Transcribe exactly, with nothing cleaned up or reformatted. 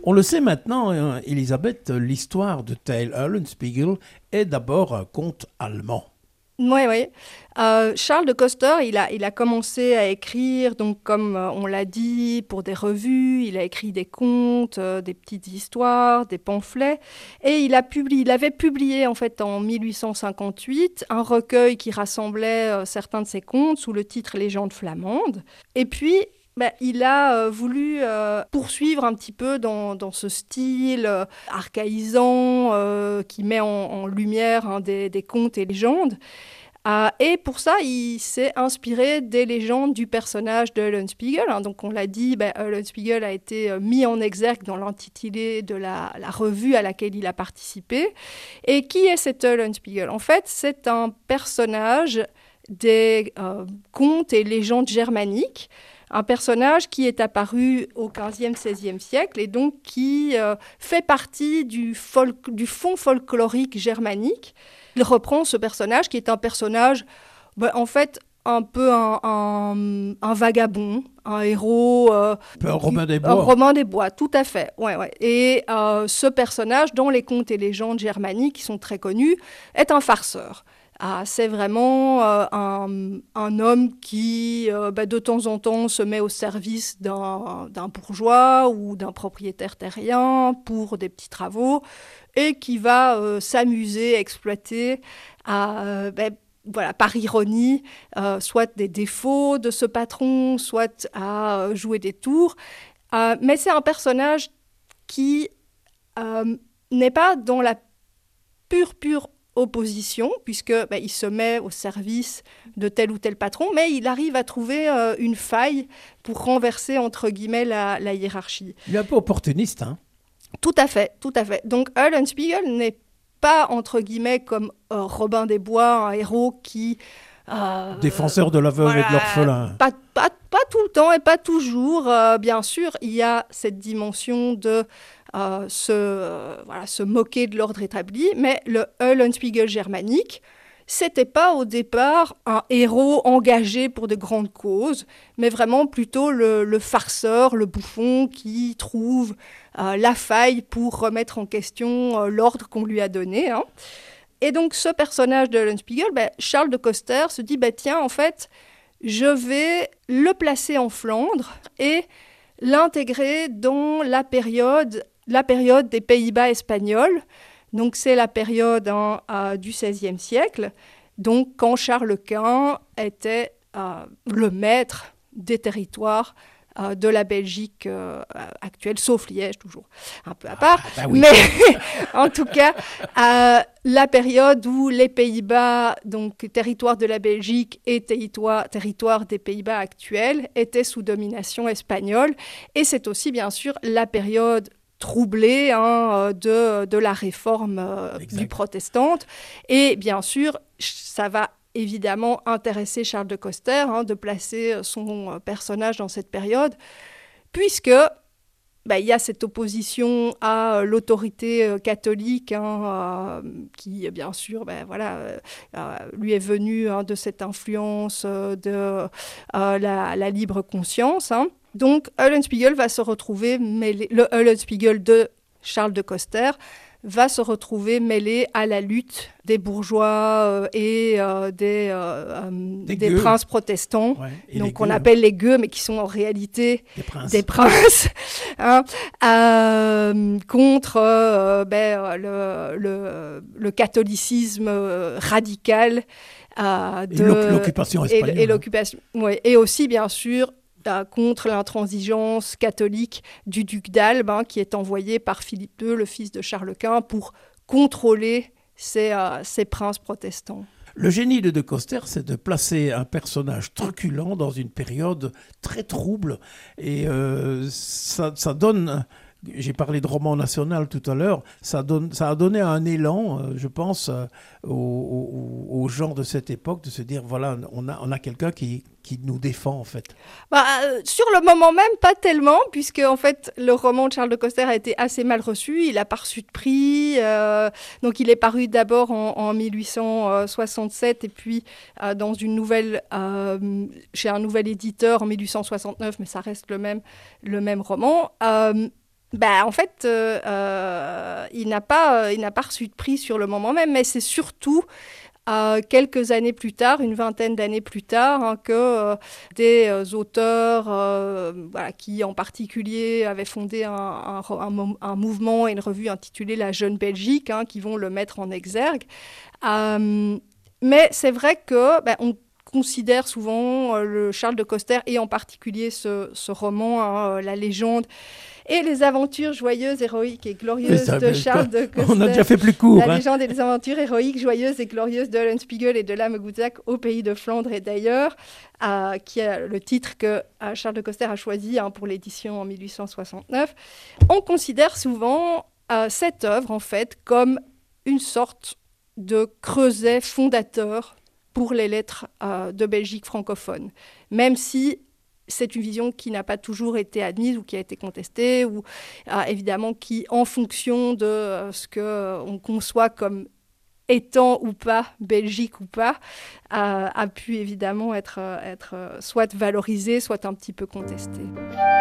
On le sait maintenant, hein, Elisabeth, l'histoire de Tell Eulenspiegel est d'abord un conte allemand. Oui, oui. Euh, Charles de Coster, il a, il a commencé à écrire, donc comme euh, on l'a dit, pour des revues. Il a écrit des contes, euh, des petites histoires, des pamphlets. Et il, a publié, il avait publié, en fait, en mille huit cent cinquante-huit, un recueil qui rassemblait euh, certains de ses contes sous le titre Légendes flamandes. Et puis, ben, il a euh, voulu euh, poursuivre un petit peu dans, dans ce style euh, archaïsant euh, qui met en, en lumière hein, des, des contes et légendes. Euh, et pour ça, il s'est inspiré des légendes du personnage de Eulenspiegel. Hein. Donc, on l'a dit, ben, Eulenspiegel a été euh, mis en exergue dans l'intitulé de la, la revue à laquelle il a participé. Et qui est cet Eulenspiegel ? En fait, c'est un personnage des euh, contes et légendes germaniques. Un personnage qui est apparu au quinzième, seizième siècle et donc qui euh, fait partie du, folk, du fond folklorique germanique. Il reprend ce personnage qui est un personnage, ben, en fait, un peu un, un, un vagabond, un héros... Euh, un Robin des Bois. Un Robin des Bois, tout à fait. Ouais, ouais. Et euh, ce personnage, dans les contes et légendes germaniques qui sont très connus, est un farceur. Ah, c'est vraiment euh, un, un homme qui, euh, bah, de temps en temps, se met au service d'un, d'un bourgeois ou d'un propriétaire terrien pour des petits travaux et qui va euh, s'amuser, exploiter, à, bah, voilà, par ironie, euh, soit des défauts de ce patron, soit à euh, jouer des tours. Euh, mais c'est un personnage qui euh, n'est pas dans la pure, pure opposition, puisque bah, il se met au service de tel ou tel patron, mais il arrive à trouver euh, une faille pour renverser, entre guillemets, la, la hiérarchie. Il est un peu opportuniste, hein ? Tout à fait, tout à fait. Donc Eulenspiegel n'est pas, entre guillemets, comme euh, Robin des Bois, un héros qui... Euh, Défenseur de la veuve voilà, et de l'orphelin. Pas, pas, pas tout le temps et pas toujours. Euh, bien sûr, il y a cette dimension de euh, se, euh, voilà, se moquer de l'ordre établi, mais le Eulenspiegel germanique, c'était pas au départ un héros engagé pour de grandes causes, mais vraiment plutôt le, le farceur, le bouffon qui trouve euh, la faille pour remettre en question euh, l'ordre qu'on lui a donné. Hein. Et donc, ce personnage de Eulenspiegel, ben, Charles de Coster se dit, ben, tiens, en fait, je vais le placer en Flandre et l'intégrer dans la période, la période des Pays-Bas espagnols. Donc, c'est la période hein, euh, du seizième siècle, donc quand Charles Quint était euh, le maître des territoires euh, de la Belgique euh, actuelle, sauf Liège, toujours un peu à part. Ah, bah oui. Mais en tout cas, euh, la période où les Pays-Bas, donc territoire de la Belgique et territoire, territoire des Pays-Bas actuels, étaient sous domination espagnole. Et c'est aussi, bien sûr, la période troublée hein, de, de la réforme euh, du protestante. Et bien sûr, ça va évidemment intéresser Charles de Coster hein, de placer son personnage dans cette période, puisque bah, y a cette opposition à l'autorité catholique hein, euh, qui, bien sûr, bah, voilà, euh, lui est venue hein, de cette influence euh, de euh, la, la libre conscience. Hein. Donc, Eulenspiegel va se retrouver mêlé, le Eulenspiegel de Charles de Coster va se retrouver mêlé à la lutte des bourgeois euh, et euh, des, euh, des, des princes protestants, ouais, donc qu'on appelle les gueux, mais qui sont en réalité des princes, des princes hein, euh, contre euh, ben, le, le, le catholicisme radical euh, de, et l'occupation espagnole. Et, et, l'occupation, ouais, et aussi, bien sûr, contre l'intransigeance catholique du duc d'Albe, hein, qui est envoyé par Philippe deux, le fils de Charles Quint, pour contrôler ces, euh, ces princes protestants. Le génie de De Coster, c'est de placer un personnage truculent dans une période très trouble. Et euh, ça, ça donne... J'ai parlé de roman national tout à l'heure, ça, donne, ça a donné un élan, euh, je pense, euh, aux, aux, aux gens de cette époque, de se dire, voilà, on a, on a quelqu'un qui, qui nous défend, en fait. Bah, euh, sur le moment même, pas tellement, puisque, en fait, le roman de Charles de Coster a été assez mal reçu, il n'a pas reçu de prix, euh, donc il est paru d'abord en, en mille huit cent soixante-sept, et puis euh, dans une nouvelle, euh, chez un nouvel éditeur en mille huit cent soixante-neuf, mais ça reste le même, le même roman. Euh, Ben, en fait, euh, euh, il n'a pas, euh, il n'a pas reçu de prix sur le moment même, mais c'est surtout euh, quelques années plus tard, une vingtaine d'années plus tard, hein, que euh, des euh, auteurs, euh, voilà, qui en particulier avaient fondé un, un, un, un mouvement et une revue intitulée La Jeune Belgique, hein, qui vont le mettre en exergue. Euh, mais c'est vrai que ben, on considère souvent euh, le Charles de Coster et en particulier ce, ce roman, hein, La Légende et les aventures joyeuses, héroïques et glorieuses ça, de Charles de Coster. On a déjà fait plus court. La hein. légende et les aventures héroïques, joyeuses et glorieuses de Eulenspiegel et de Lame Guzak au pays de Flandre et d'ailleurs, euh, qui est le titre que euh, Charles de Coster a choisi, hein, pour l'édition en mille huit cent soixante-neuf. On considère souvent euh, cette œuvre en fait comme une sorte de creuset fondateur pour les lettres euh, de Belgique francophone, même si c'est une vision qui n'a pas toujours été admise ou qui a été contestée, ou euh, évidemment qui, en fonction de euh, ce qu'on euh, conçoit comme étant ou pas Belgique ou pas, euh, a pu évidemment être, être soit valorisée, soit un petit peu contestée.